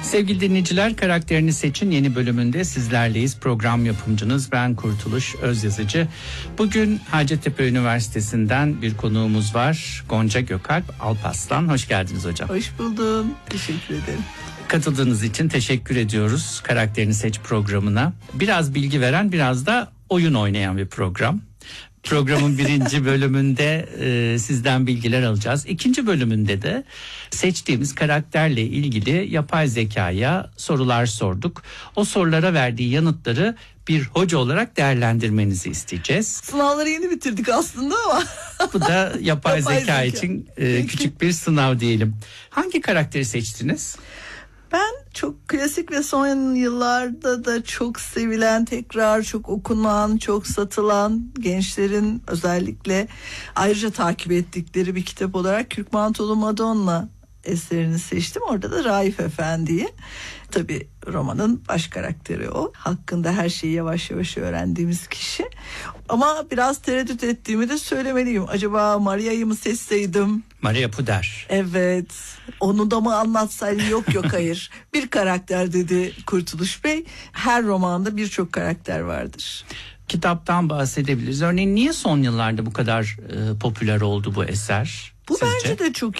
Sevgili dinleyiciler, Karakterini Seçin yeni bölümünde sizlerleyiz. Program yapımcınız ben Kurtuluş Özyazıcı. Bugün Hacettepe Üniversitesi'nden bir konuğumuz var. Gonca Gökalp Alparslan. Hoş geldiniz hocam. Hoş buldum. Teşekkür ederim. Katıldığınız için teşekkür ediyoruz Karakterini Seç programına. Biraz bilgi veren, biraz da oyun oynayan bir program. Programın birinci bölümünde sizden bilgiler alacağız. İkinci bölümünde de seçtiğimiz karakterle ilgili yapay zekaya sorular sorduk. O sorulara verdiği yanıtları bir hoca olarak değerlendirmenizi isteyeceğiz. Sınavları yeni bitirdik aslında ama. Bu da yapay zeka için küçük bir sınav diyelim. Hangi karakteri seçtiniz? Ben çok klasik ve son yıllarda da çok sevilen, tekrar çok okunan, çok satılan, gençlerin özellikle ayrıca takip ettikleri bir kitap olarak Kürk Mantolu Madonna eserini seçtim. Orada da Raif Efendi'yi. Tabii romanın baş karakteri o. Hakkında her şeyi yavaş yavaş öğrendiğimiz kişi. Ama biraz tereddüt ettiğimi de söylemeliyim. Acaba Maria'yı mı seçseydim? Maria Puder. Evet. Onu da mı anlatsaydım? Yok hayır. Bir karakter dedi Kurtuluş Bey. Her romanda birçok karakter vardır. Kitaptan bahsedebiliriz. Örneğin niye son yıllarda bu kadar popüler oldu bu eser? Bu sizce? bence de çok